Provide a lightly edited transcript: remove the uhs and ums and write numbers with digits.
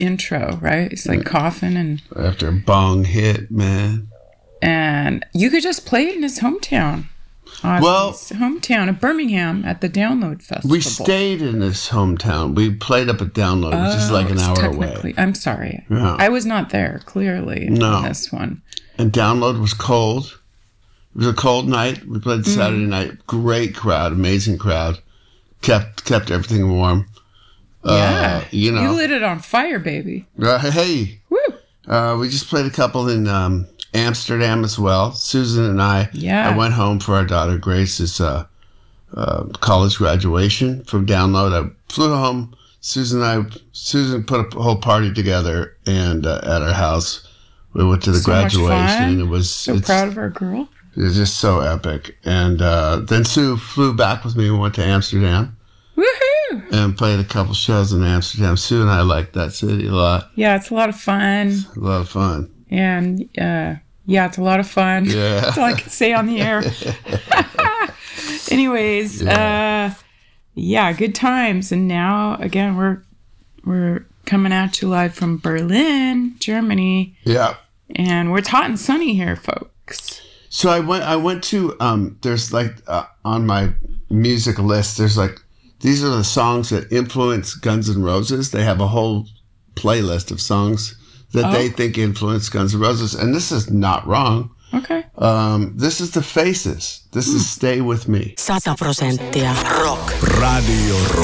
intro, right? It's like coughing and after a bong hit, man. And you could just play it in his hometown. Ozzy's hometown of Birmingham at the Download Festival. We stayed in his hometown. We played up at Download, which is like an hour away. I'm sorry. Yeah. I was not there, clearly, in this one. And Download was cold. It was a cold night. We played Saturday night. Great crowd, amazing crowd. Kept everything warm. Yeah. You lit it on fire, baby. Hey. Woo. We just played a couple in Amsterdam as well. Susan and I went home for our daughter Grace's college graduation from Download. I flew home. Susan put a whole party together, and at our house, we went to the graduation. It was so proud of our girl. It was just so epic. And then Sue flew back with me and went to Amsterdam. Woohoo! And played a couple shows in Amsterdam. Sue and I liked that city a lot. Yeah, it's a lot of fun. A lot of fun. And it's a lot of fun. Yeah. That's all I can say on the air. Anyways, good times. And now again we're coming at you live from Berlin, Germany. Yeah. And it's hot and sunny here, folks. So I went to there's like on my music list, there's like these are the songs that influence Guns N' Roses. They have a whole playlist of songs that they think influence Guns N' Roses, and this is not wrong. Okay. This is The Faces. This is Stay With Me. 100% rock. Radio Rock.